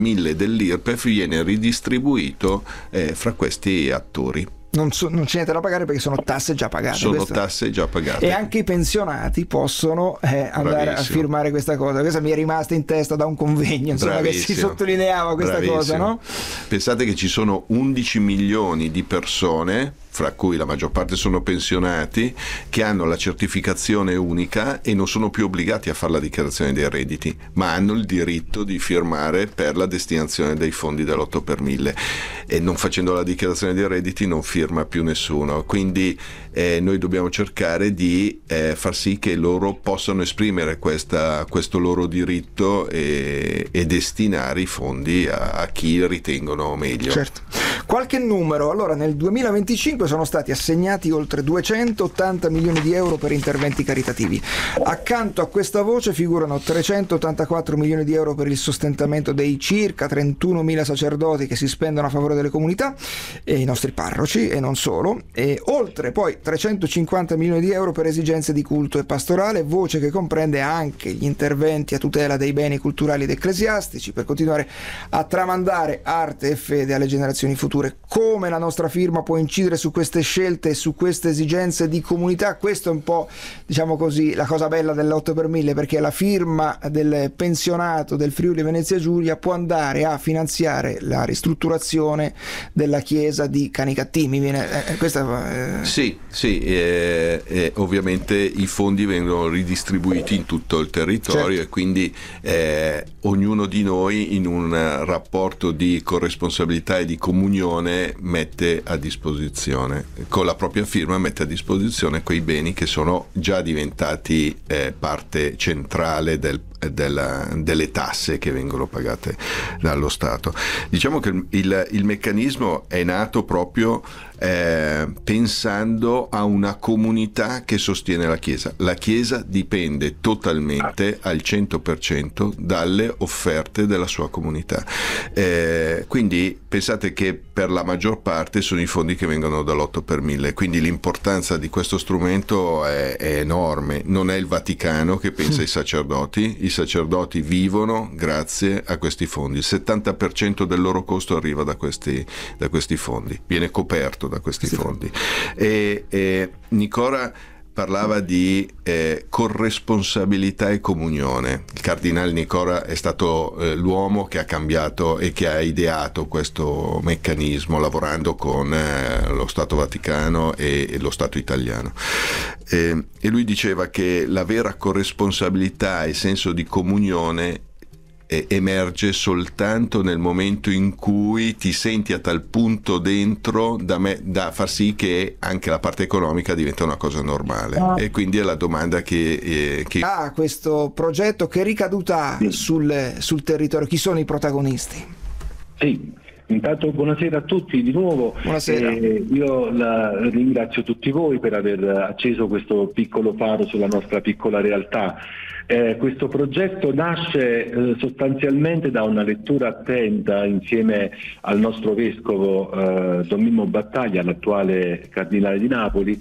1000 dell'IRPEF viene ridistribuito fra questi attori. Non c'è niente da pagare perché sono tasse già pagate. Sono tasse già pagate. E anche i pensionati possono andare a firmare questa cosa. Questa mi è rimasta in testa da un convegno, insomma, che si sottolineava questa cosa, no? Pensate che ci sono 11 milioni di persone, fra cui la maggior parte sono pensionati, che hanno la certificazione unica e non sono più obbligati a fare la dichiarazione dei redditi, ma hanno il diritto di firmare per la destinazione dei fondi dell'8 per 1000, e non facendo la dichiarazione dei redditi non firma più nessuno. Quindi noi dobbiamo cercare di far sì che loro possano esprimere questo loro diritto e destinare i fondi a chi ritengono meglio. Certo. Qualche numero: allora, nel 2025 sono stati assegnati oltre 280 milioni di euro per interventi caritativi. Accanto a questa voce figurano 384 milioni di euro per il sostentamento dei circa 31.000 sacerdoti che si spendono a favore delle comunità e i nostri parroci, e non solo, e oltre poi 350 milioni di euro per esigenze di culto e pastorale, voce che comprende anche gli interventi a tutela dei beni culturali ed ecclesiastici per continuare a tramandare arte e fede alle generazioni future. Come la nostra firma può incidere su queste scelte e su queste esigenze di comunità? Questo è un po', diciamo così, la cosa bella dell'8 per 1000, perché la firma del pensionato del Friuli Venezia Giulia può andare a finanziare la ristrutturazione della chiesa di Canicattì. Sì, ovviamente i fondi vengono ridistribuiti in tutto il territorio, certo. E quindi ognuno di noi, in un rapporto di corresponsabilità e di comunione, mette a disposizione, con la propria firma mette a disposizione quei beni che sono già diventati parte centrale delle tasse che vengono pagate dallo Stato. Diciamo che il meccanismo è nato proprio pensando a una comunità che sostiene la Chiesa. La Chiesa dipende totalmente al 100% dalle offerte della sua comunità, quindi pensate che per la maggior parte sono i fondi che vengono dall'8 per 1000, quindi l'importanza di questo strumento è enorme. Non è il Vaticano che pensa ai sacerdoti, i sacerdoti vivono grazie a questi fondi, il 70% del loro costo arriva da questi fondi, viene coperto da questi fondi. E Nicola parlava di corresponsabilità e comunione. Il cardinale Nicola è stato l'uomo che ha cambiato e che ha ideato questo meccanismo, lavorando con lo Stato Vaticano e lo Stato italiano. E lui diceva che la vera corresponsabilità e senso di comunione emerge soltanto nel momento in cui ti senti a tal punto dentro da far sì che anche la parte economica diventa una cosa normale. E quindi è la domanda che questo progetto, che ricaduta sul territorio? Chi sono i protagonisti? Sì, intanto buonasera a tutti di nuovo. Buonasera. Io ringrazio tutti voi per aver acceso questo piccolo faro sulla nostra piccola realtà. Questo progetto nasce sostanzialmente da una lettura attenta insieme al nostro vescovo Don Mimmo Battaglia, l'attuale cardinale di Napoli,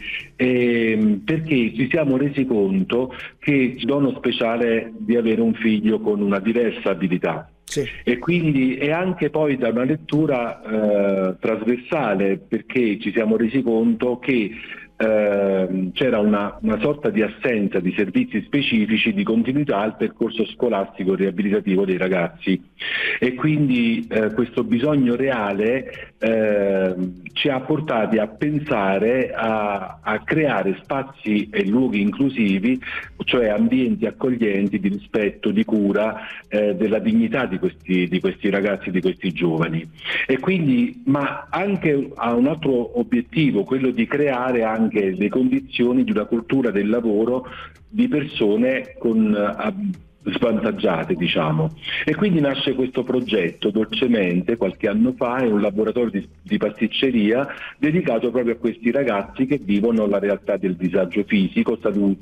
perché ci siamo resi conto che c'è dono speciale di avere un figlio con una diversa abilità. Sì. E quindi è anche poi da una lettura trasversale, perché ci siamo resi conto che c'era una sorta di assenza di servizi specifici di continuità al percorso scolastico riabilitativo dei ragazzi, e quindi questo bisogno reale ci ha portati a pensare a creare spazi e luoghi inclusivi, cioè ambienti accoglienti di rispetto, di cura della dignità di questi ragazzi, di questi giovani. E quindi, ma anche ha un altro obiettivo, quello di creare anche le condizioni di una cultura del lavoro di persone svantaggiate, diciamo. E quindi nasce questo progetto dolcemente qualche anno fa, è un laboratorio di pasticceria dedicato proprio a questi ragazzi che vivono la realtà del disagio fisico,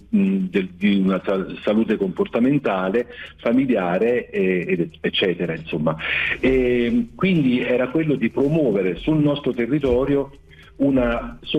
di una salute comportamentale, familiare, eccetera, insomma. E quindi era quello di promuovere sul nostro territorio una